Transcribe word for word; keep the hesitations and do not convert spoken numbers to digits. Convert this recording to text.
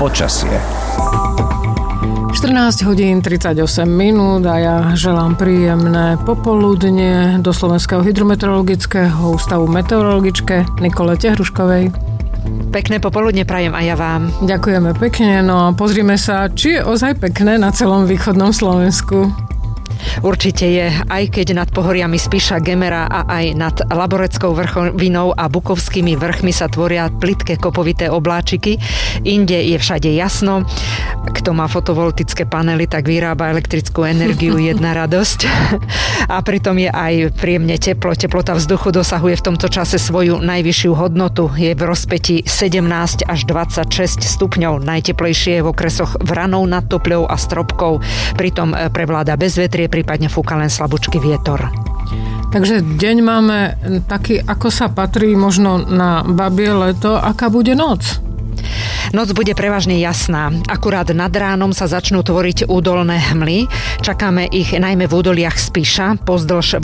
Počasie. štrnásť hodín tridsaťosem minút a ja želám príjemné popoludne do Slovenského hydrometeorologického ústavu meteorologičke Nikole Tehruškovej. Pekné popoludne prajem aj ja vám. Ďakujeme pekne, no a pozrime sa, či je ozaj pekné na celom východnom Slovensku. Určite je, aj keď nad pohoriami Spiša, Gemera a aj nad Laboreckou vrchovinou a Bukovskými vrchmi sa tvoria plitké kopovité obláčiky. Inde je všade jasno. Kto má fotovoltické panely, tak vyrába elektrickú energiu, jedna radosť. A pritom je aj príjemne teplo. Teplota vzduchu dosahuje v tomto čase svoju najvyššiu hodnotu. Je v rozpätí sedemnásť až dvadsaťšesť stupňov. Najteplejšie je v okresoch Vranov nad Topľou a Stropkou. Pritom prevláda bezvetrie, prípadne fúka len slabúčky vietor. Takže deň máme taký, ako sa patrí možno na babie leto. Aká bude noc? Noc bude prevažne jasná. Akurát nad ránom sa začnú tvoriť údolné hmly. Čakáme ich najmä v údoliach Spiša, pozdĺž